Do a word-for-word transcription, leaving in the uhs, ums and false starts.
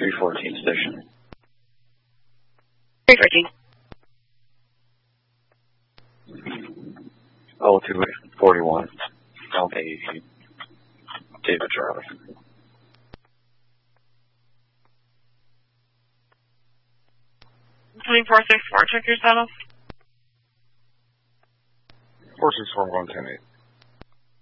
three fourteen station. three fourteen. Oh, two forty-one. Delta eighty. David Charlie. twenty-four six four, check your status. four six four one ten eight.